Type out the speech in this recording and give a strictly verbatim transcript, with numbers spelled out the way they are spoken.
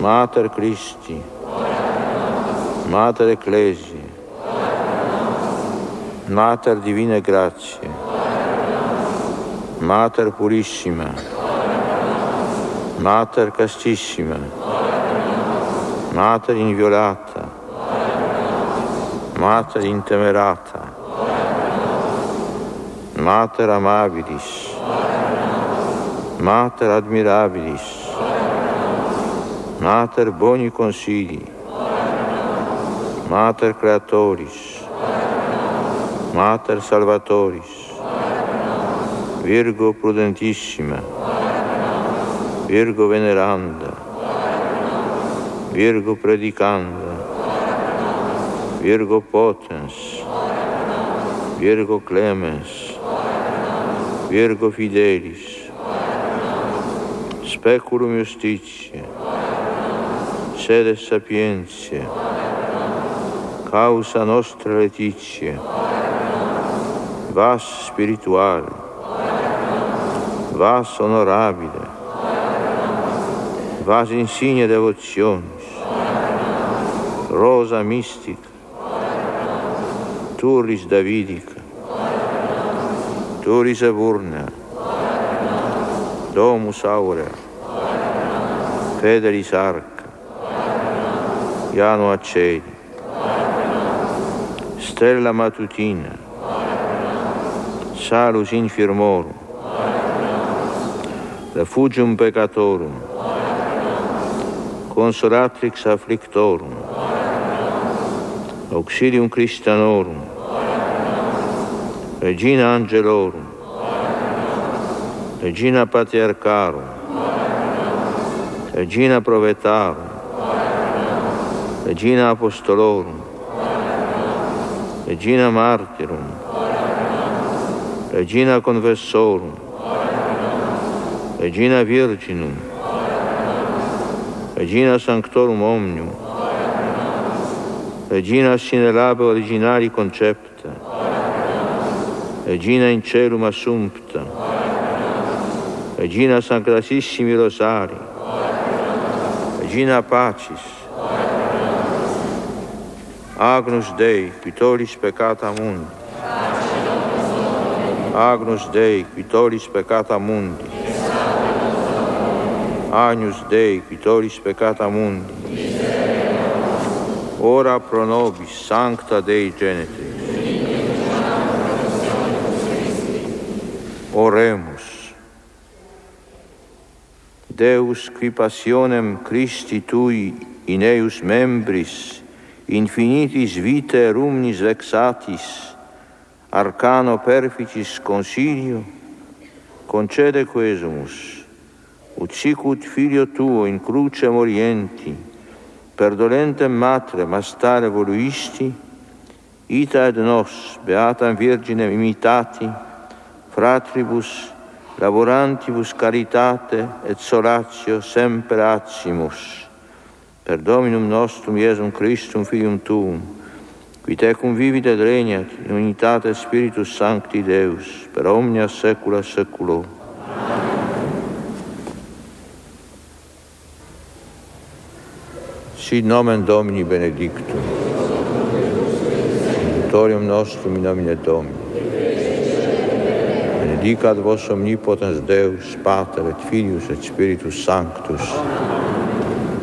Mater Christi, Mater Ecclesiae, Mater Divine Grazie, Mater Purissima, Mater Castissima, Mater Inviolata, Mater Intemerata, Mater Amabilis, Mater Admirabilis, Mater Boni Consigli, Mater Creatoris, Mater Salvatoris, Virgo Prudentissima, Virgo Veneranda, Virgo Predicanda, Virgo Potens, Virgo Clemens, Virgo Fidelis, Speculum Justitiae, Sede Sapientiae, Causa Nostra Laetitia, Vas Spirituale, Vas Honorabile, Vas Insigne Devotionis, Rosa Mystica, Turris Davidica, Turris Eburnea, Domus Aurea, Federis Arca, Iano Accedi, Stella Matutina, Salus Infirmorum, Refugium Peccatorum, Consolatrix Afflictorum, Auxilium Christianorum, Regina Angelorum, Regina Patriarcharum, Regina Provetarum, Regina Apostolorum, Regina Martyrum, Regina Confessorum, Regina Virginum, Regina Sanctorum Omnium, Regina sine labe originali concepta, Regina in celum assumpta, Regina Sacratissimi Rosari, Regina Pacis, Agnus Dei, qui tollis peccata mundi, Agnus Dei, qui tollis peccata mundi, Agnus Dei, qui tollis peccata mundi, ora pro nobis sancta Dei Genetrix. Oremus. Deus, qui passionem Christi Tui in eius membris infinitis vitae rumnis vexatis, arcano perficis consilio, concede quesumus, ut sicut filio tuo in cruce morienti, per dolentem matre mastare voluisti, ita et nos, beatam Virginem imitati, fratribus, laborantibus caritate et solatio semper acimus, per Dominum nostrum Iesum Christum Filium Tuum, qui tecum vivit et regnat in unitate Spiritus Sancti Deus, per omnia saecula saeculorum. Sit nomen Domini benedictum, auditorium nostrum in nomine Domini, benedicat vos omnipotens Deus, Pater et Filius et Spiritus Sanctus,